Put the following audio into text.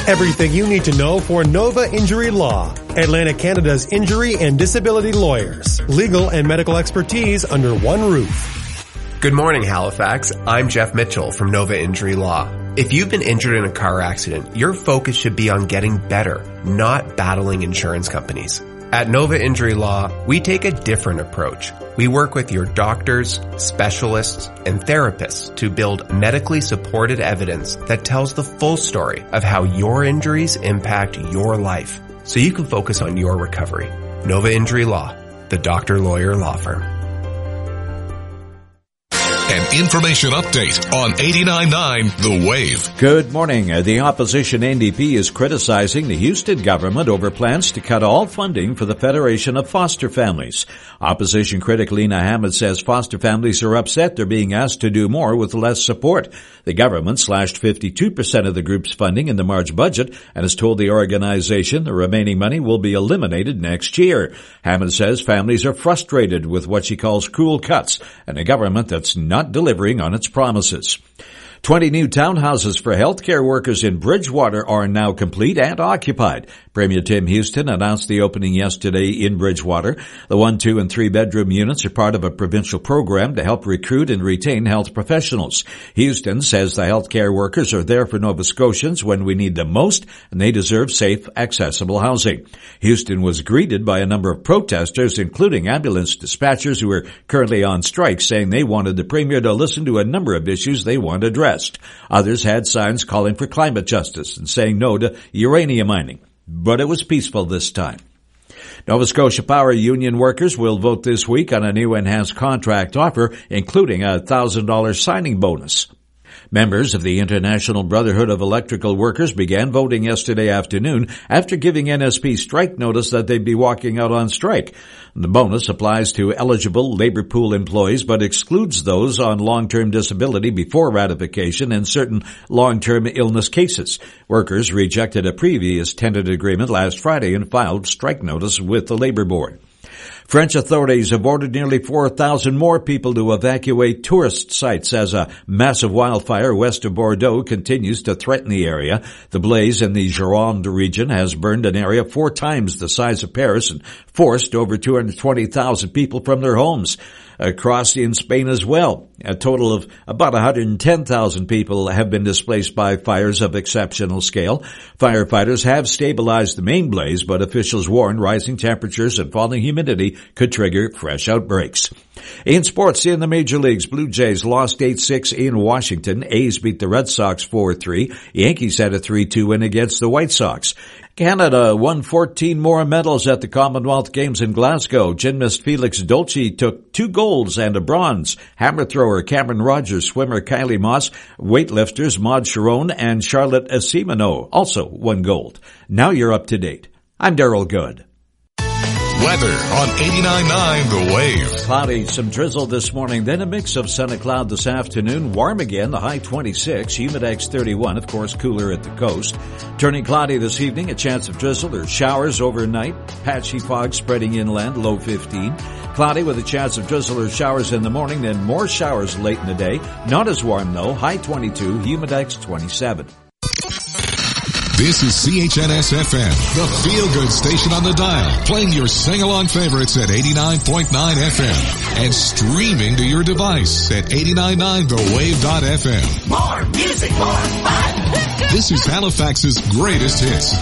Everything you need to know for Nova Injury Law. Atlantic Canada's injury and disability lawyers. Legal and medical expertise under one roof. Good morning, Halifax. I'm Jeff Mitchell from Nova Injury Law. If you've been injured in a car accident, your focus should be on getting better, not battling insurance companies. At Nova Injury Law, we take a different approach. We work with your doctors, specialists, and therapists to build medically supported evidence that tells the full story of how your injuries impact your life, so you can focus on your recovery. Nova Injury Law, the doctor-lawyer law firm. An information update on 89.9 The Wave. Good morning. The opposition NDP is criticizing the Houston government over plans to cut all funding for the Federation of Foster Families. Opposition critic Lena Hammond says foster families are upset they're being asked to do more with less support. The government slashed 52% of the group's funding in the March budget and has told the organization the remaining money will be eliminated next year. Hammond says families are frustrated with what she calls cruel cuts and a government that's not delivering on its promises. 20 new townhouses for healthcare workers in Bridgewater are now complete and occupied. Premier Tim Houston announced the opening yesterday in Bridgewater. The 1, 2, and 3 bedroom units are part of a provincial program to help recruit and retain health professionals. Houston says the healthcare workers are there for Nova Scotians when we need them most, and they deserve safe, accessible housing. Houston was greeted by a number of protesters, including ambulance dispatchers who are currently on strike, saying they wanted the Premier to listen to a number of issues they want addressed. Others had signs calling for climate justice and saying no to uranium mining. But it was peaceful this time. Nova Scotia Power Union workers will vote this week on a new enhanced contract offer, including a $1,000 signing bonus. Members of the International Brotherhood of Electrical Workers began voting yesterday afternoon after giving NSP strike notice that they'd be walking out on strike. The bonus applies to eligible labor pool employees but excludes those on long-term disability before ratification and certain long-term illness cases. Workers rejected a previous tentative agreement last Friday and filed strike notice with the Labor Board. French authorities have ordered nearly 4,000 more people to evacuate tourist sites as a massive wildfire west of Bordeaux continues to threaten the area. The blaze in the Gironde region has burned an area 4 times the size of Paris and forced over 220,000 people from their homes. Across in Spain as well, a total of about 110,000 people have been displaced by fires of exceptional scale. Firefighters have stabilized the main blaze, but officials warn rising temperatures and falling humidity could trigger fresh outbreaks. In sports, in the major leagues, Blue Jays lost 8-6 in Washington. A's beat the Red Sox 4-3. Yankees had a 3-2 win against the White Sox. Canada won 14 more medals at the Commonwealth Games in Glasgow. Gymnast Felix Dolce took 2 golds and a bronze. Hammer thrower Cameron Rogers, swimmer Kylie Moss, weightlifters Maud Sharon and Charlotte Asimino also won gold. Now you're up to date. I'm Daryl Good. Weather on 89.9 The Wave. Cloudy, some drizzle this morning, then a mix of sun and cloud this afternoon. Warm again, the high 26, humidex 31, of course cooler at the coast. Turning cloudy this evening, a chance of drizzle or showers overnight. Patchy fog spreading inland, low 15. Cloudy with a chance of drizzle or showers in the morning, then more showers late in the day. Not as warm though, high 22, humidex 27. This is CHNS-FM, the feel-good station on the dial, playing your sing-along favorites at 89.9 FM and streaming to your device at 89.9thewave.fm. More music, more fun. This is Halifax's greatest hits.